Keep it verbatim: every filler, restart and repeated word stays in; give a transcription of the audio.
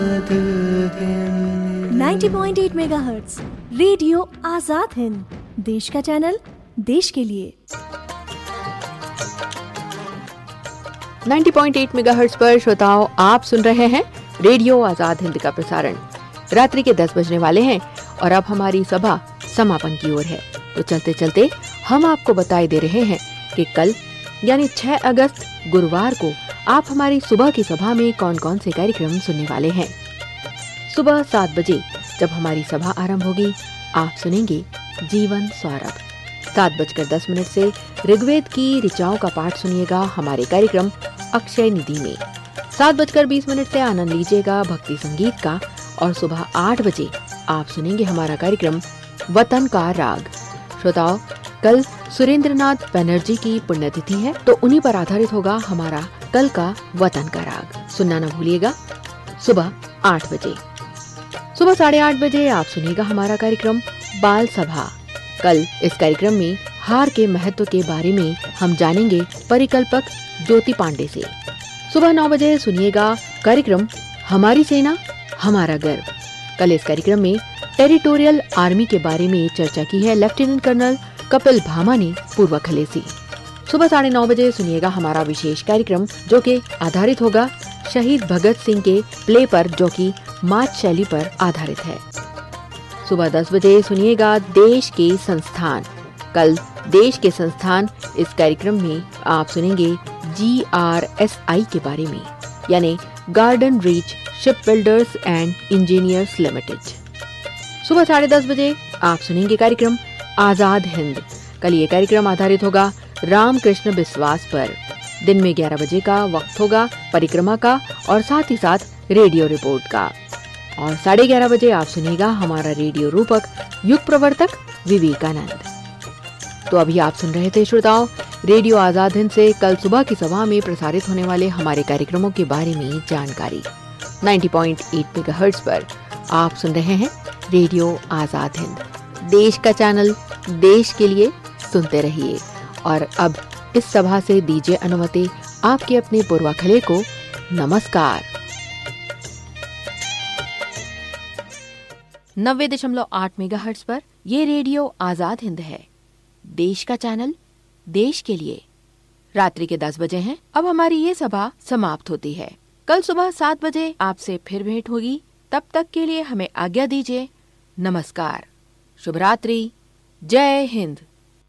नब्बे पॉइंट आठ megahertz radio Azad Hind, देश का चैनल, देश के लिए। नब्बे पॉइंट आठ मेगाहर्ट्ज पर श्रोताओं, आप सुन रहे हैं रेडियो आजाद हिंद का प्रसारण। रात्रि के दस बजने वाले हैं और अब हमारी सभा समापन की ओर है। तो चलते चलते हम आपको बताए दे रहे हैं कि कल यानी छह अगस्त गुरुवार को आप हमारी सुबह की सभा में कौन कौन से कार्यक्रम सुनने वाले हैं। सुबह सात बजे जब हमारी सभा आरंभ होगी, आप सुनेंगे जीवन सौरभ। सात बजकर दस मिनट से ऋग्वेद की ऋचाओं का पाठ सुनिएगा हमारे कार्यक्रम अक्षय निधि में। सात बजकर बीस मिनट से आनंद लीजिएगा भक्ति संगीत का और सुबह आठ बजे आप सुनेंगे हमारा कार्यक्रम वतन का राग। श्रोताओ, कल सुरेंद्रनाथ बनर्जी की पुण्यतिथि है, तो उन्हीं पर आधारित होगा हमारा कल का वतन का राग। सुनना न भूलिएगा सुबह आठ बजे। सुबह साढ़े आठ बजे आप सुनिएगा हमारा कार्यक्रम बाल सभा। कल इस कार्यक्रम में हार के महत्व के बारे में हम जानेंगे परिकल्पक ज्योति पांडे से। सुबह नौ बजे सुनिएगा कार्यक्रम हमारी सेना हमारा गर्व। कल इस कार्यक्रम में टेरिटोरियल आर्मी के बारे में चर्चा की है लेफ्टिनेंट कर्नल कपिल भामा ने पूर्व खले से। सुबह साढ़े नौ बजे सुनिएगा हमारा विशेष कार्यक्रम जो कि आधारित होगा शहीद भगत सिंह के प्ले पर, जो कि मार्च शैली पर आधारित है। सुबह दस बजे सुनिएगा देश के संस्थान। कल देश के संस्थान इस कार्यक्रम में आप सुनेंगे जी आर एस आई के बारे में, यानी garden reach ship builders and engineers limited. सुबह साढ़े दस बजे आप सुनेंगे कार्यक्रम आजाद हिंद। कल ये कार्यक्रम आधारित होगा रामकृष्ण विश्वास पर। दिन में ग्यारह बजे का वक्त होगा परिक्रमा का और साथ ही साथ रेडियो रिपोर्ट का। और साढ़े ग्यारह बजे आप सुनिएगा हमारा रेडियो रूपक युग प्रवर्तक विवेकानंद। तो अभी आप सुन रहे थे श्रोताओं रेडियो आजाद हिंद से कल सुबह की सभा में प्रसारित होने वाले हमारे कार्यक्रमों के बारे में जानकारी। नब्बे पॉइंट आठ मेगाहर्ट्ज पर आप सुन रहे हैं रेडियो आजाद हिंद, देश का चैनल, देश के लिए। सुनते रहिए। और अब इस सभा से दीजिए अनुमति आपके अपने पूर्वाखले को नमस्कार। नब्बे दशमलव आठ मेगाहर्ट्ज पर ये रेडियो आजाद हिंद है, देश का चैनल, देश के लिए। रात्रि के दस बजे हैं। अब हमारी ये सभा समाप्त होती है। कल सुबह सात बजे आपसे फिर भेंट होगी। तब तक के लिए हमें आज्ञा दीजिए। नमस्कार, शुभ रात्रि, जय हिंद।